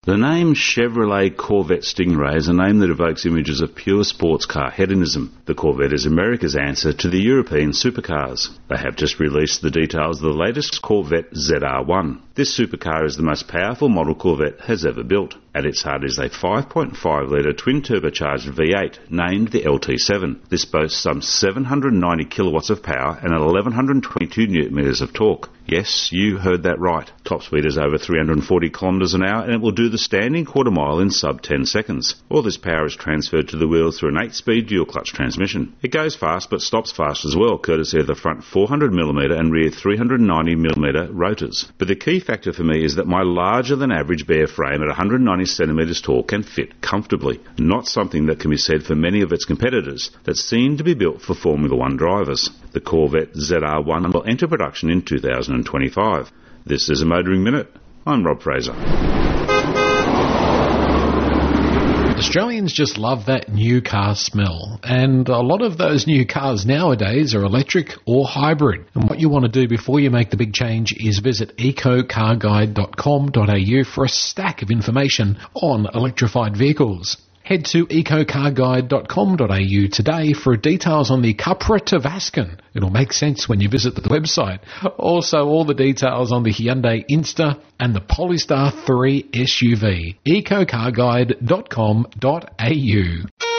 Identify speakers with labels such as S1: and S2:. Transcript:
S1: The name Chevrolet Corvette Stingray is a name that evokes images of pure sports car hedonism. The Corvette is America's answer to the European supercars. They have just released the details of the latest Corvette ZR1. This supercar is the most powerful model Corvette has ever built. At its heart is a 5.5-litre twin-turbocharged V8 named the LT7. This boasts some 790 kilowatts of power and 1,122 newton-metres of torque. Yes, you heard that right. Top speed is over 340 kilometres an hour and it will do the standing quarter mile in sub 10 seconds. All this power is transferred to the wheels through an 8-speed dual-clutch transmission. It goes fast but stops fast as well, courtesy of the front 400mm and rear 390mm rotors. But the key factor for me is that my larger-than-average bare frame at 190 centimetres tall can fit comfortably, not something that can be said for many of its competitors that seem to be built for Formula One drivers. The Corvette ZR1 will enter production in 2025. This is a Motoring Minute. I'm Rob Fraser.
S2: Australians just love that new car smell, and a lot of those new cars nowadays are electric or hybrid. And what you want to do before you make the big change is visit ecocarguide.com.au for a stack of information on electrified vehicles. Head to ecocarguide.com.au today for details on the Cupra Tavascan. It'll make sense when you visit the website. Also, all the details on the Hyundai Insta and the Polestar 3 SUV. ecocarguide.com.au.